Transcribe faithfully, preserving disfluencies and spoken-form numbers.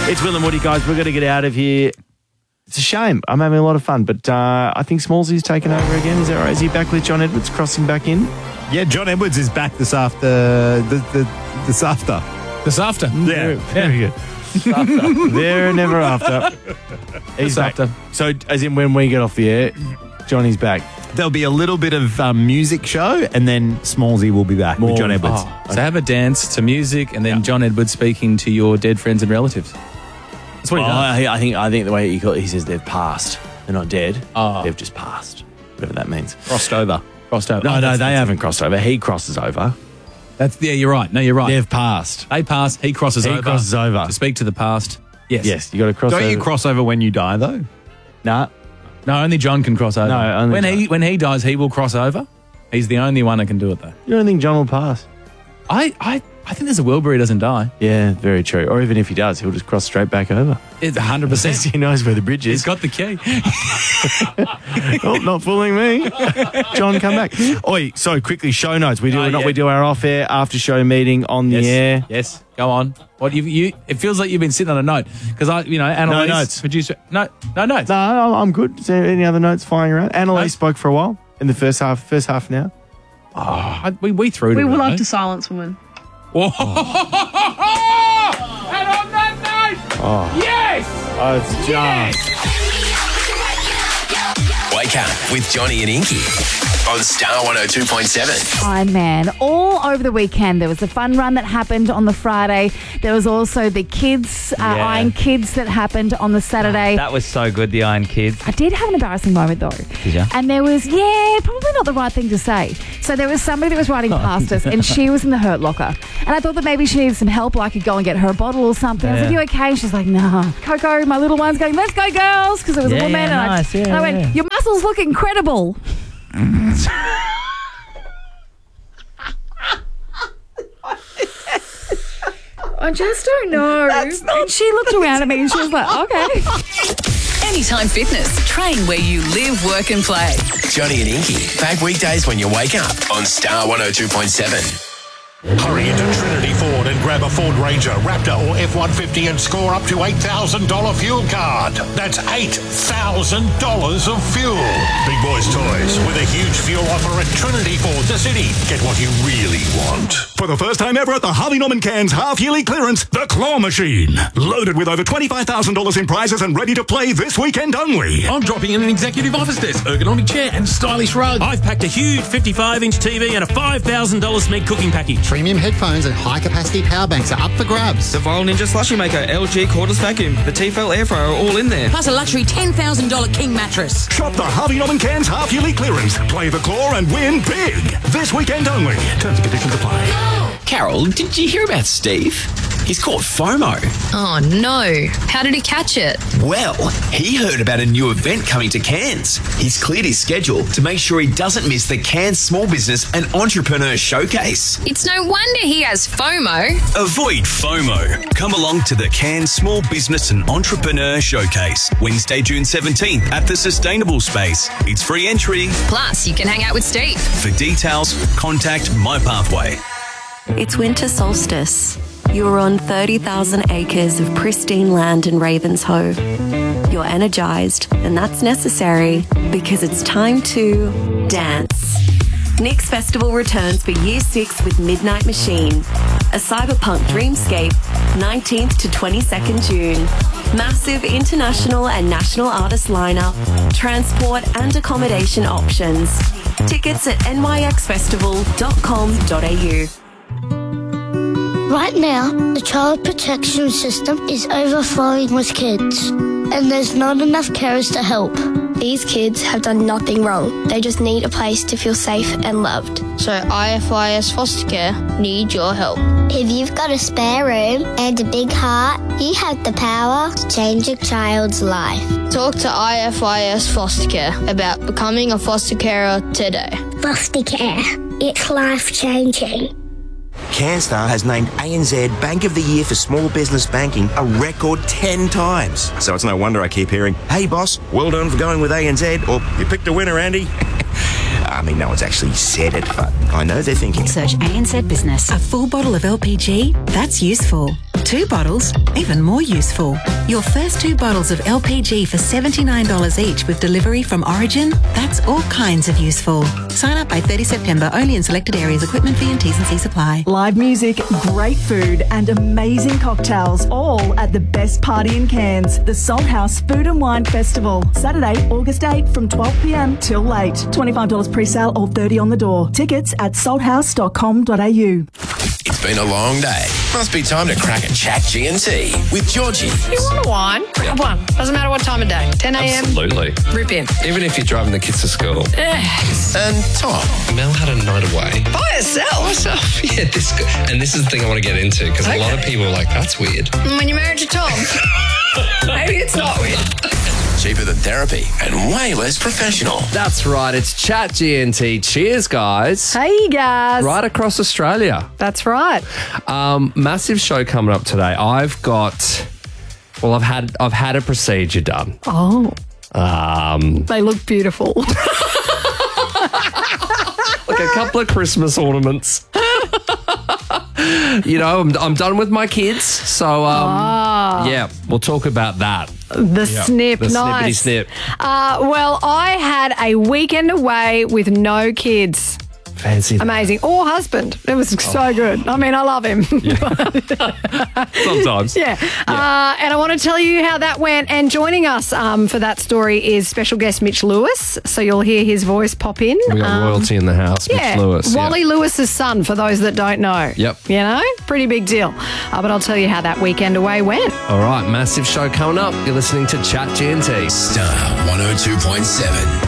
It's Will and Woody, guys. We're going to get out of here. It's a shame. I'm having a lot of fun, but uh, I think Smallsy's taken over again. Is that right? Is he back with John Edwards crossing back in? Yeah, John Edwards is back this after. The, the, this after. This after. Yeah. Very good. There and never after. He's This back. after. So, as in when we get off the air, Johnny's back. There'll be a little bit of um, music show, and then Smallsy will be back More- with John Edwards. Oh. So have a dance to music and then Yeah. John Edwards speaking to your dead friends and relatives. That's what he Oh, does. I, I think I think the way he, call, he says they've passed. They're not dead. Oh. They've just passed. Whatever that means. Crossed over. Crossed over. No, Oh, no, that's- they that's- haven't crossed over. He crosses over. That's, yeah, you're right. No, you're right. They've passed. They pass, he crosses He over. crosses over. To speak to the past. Yes. Yes, you got to cross Don't over. you cross over when you die, though? Nah. No, only John can cross over. No, only when he John. when he dies, he will cross over. He's the only one that can do it, though. You don't think John will pass? I, I, I think there's a world where he doesn't die. Yeah, very true. Or even if he does, he'll just cross straight back over. It's one hundred percent. He knows where the bridge He's is. got the key. Oh, not fooling me. John, come back. Oi, so quickly, show notes. We do Oh, not. yeah. We do our off-air after show meeting on the yes. air. Yes. Go on. What you you? It feels like you've been sitting on a note because I, you know, Annalise, notes. producer. No, no notes. No, I'm- I'm good. Is there any other notes flying around? Annalise No. spoke for a while in the first half. First half now. I, we we threw it. We in, would no? love to silence women. Whoa. And on that note, yes, Oh, it's John. Wake up with Johnny and Inky on Star one oh two point seven. Iron Man. All over the weekend, there was a fun run that happened on the Friday. There was also the kids, uh, Yeah. Iron Kids that happened on the Saturday. That was so good, the Iron Kids. I did have an embarrassing moment though. Did ya? And there was, yeah, probably not the right thing to say. So there was somebody that was riding Oh. past us and she was in the hurt locker. And I thought that maybe she needed some help or I could go and get her a bottle or something. I was like, Yeah. you okay? And she's like, no. Coco, my little one's going, let's go girls, because it was a Yeah, woman. yeah, and nice, I, yeah, and I went, yeah. your muscles look incredible. I just don't know. And she looked around at me and she was like, okay. Anytime Fitness. Train where you live, work and play. Johnny and Inky, back weekdays when you wake up on Star one oh two point seven. Hurry into Trinity Ford and grab a Ford Ranger, Raptor or F one fifty and score up to eight thousand dollars fuel card. That's eight thousand dollars of fuel. Big Boys Toys with a huge fuel offer at Trinity Ford, the city. Get what you really want. For the first time ever at the Harvey Norman Cairns half-yearly clearance, the Claw Machine. Loaded with over twenty-five thousand dollars in prizes and ready to play this weekend only. I'm dropping in an executive office desk, ergonomic chair and stylish rug. I've packed a huge fifty-five inch T V and a five thousand dollars meat cooking package. Premium headphones and high-capacity power banks are up for grabs. The Vinyl Ninja Slushy Maker, L G Cordless Vacuum, the Tefal Air Fryer are all in there. Plus a luxury ten thousand dollars King mattress. Shop the Harvey Norman Cairns half-yearly clearance. Play the Claw and win big. This weekend only. Terms and conditions apply. Carol, did you hear about Steve? He's caught FOMO. Oh no. How did he catch it? Well, he heard about a new event coming to Cairns. He's cleared his schedule to make sure he doesn't miss the Cairns Small Business and Entrepreneur Showcase. It's no wonder he has FOMO. Avoid FOMO. Come along to the Cairns Small Business and Entrepreneur Showcase, Wednesday, June seventeenth at the Sustainable Space. It's free entry. Plus, you can hang out with Steve. For details, contact My Pathway. It's winter solstice. You're on thirty thousand acres of pristine land in Ravenshoe. You're energised, and that's necessary because it's time to dance. Nix Festival returns for Year six with Midnight Machine, a cyberpunk dreamscape, nineteenth to twenty-second June. Massive international and national artist lineup, transport and accommodation options. Tickets at n y x festival dot com dot a u. Right now, the child protection system is overflowing with kids, and there's not enough carers to help. These kids have done nothing wrong. They just need a place to feel safe and loved. So I F I S Foster Care need your help. If you've got a spare room and a big heart, you have the power to change a child's life. Talk to I F I S Foster Care about becoming a foster carer today. Foster care. It's life-changing. CanStar has named A N Z Bank of the Year for Small Business Banking a record ten times. So it's no wonder I keep hearing, hey boss, well done for going with A N Z, or you picked a winner, Andy. I mean, no one's actually said it, but I know they're thinking. Search A N Z Business. A full bottle of L P G? That's useful. Two bottles, even more useful. Your first two bottles of L P G for seventy-nine dollars each with delivery from Origin, that's all kinds of useful. Sign up by thirtieth of September, only in selected areas. Equipment fee and T's and C's apply. Live music, great food and amazing cocktails, all at the best party in Cairns, the Salt House Food and Wine Festival. Saturday, August eighth from twelve p m till late. twenty-five dollars pre-sale or thirty dollars on the door. Tickets at salthouse dot com dot a u. It's been a long day. Must be time to crack a chat G and T with Georgie. You want a wine? Grab one. Doesn't matter what time of day. ten a m Absolutely. Rip in. Even if you're driving the kids to school. Yes. And Tom. Mel had a night away. By herself. Myself. Yeah, this and this is the thing I want to get into because Okay. a lot of people are like, that's weird. When you're married to Tom, maybe it's not weird. Cheaper than therapy and way less professional. That's right. It's Chat G N T. Cheers, guys. Hey, guys. Right across Australia. That's right. Um, massive show coming up today. I've got. Well, I've had I've had a procedure done. Oh, Um, they look beautiful. like a couple of Christmas ornaments. You know, I'm, I'm done with my kids, so um, Ah. yeah, we'll talk about that. The Yeah, snip, the nice. snippity snip. Uh, well, I had a weekend away with no kids. Fancy that. Amazing. Or husband. It was so good. I mean, I love him. Sometimes. Yeah. Uh, and I want to tell you how that went. And joining us um, for that story is special guest Mitch Lewis. So you'll hear his voice pop in. We got Um, royalty in the house, Mitch yeah, Lewis. Wally yeah. Lewis's son, for those that don't know. Yep. You know, pretty big deal. Uh, but I'll tell you how that weekend away went. All right, massive show coming up. You're listening to Chat G N T. Star one oh two point seven.